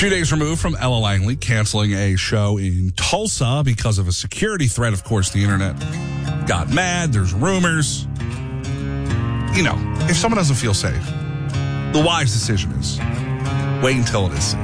few days removed from Ella Langley canceling a show in Tulsa because of a security threat. Of course, the internet got mad. There's rumors. You know, if someone doesn't feel safe, the wise decision is wait until it is safe.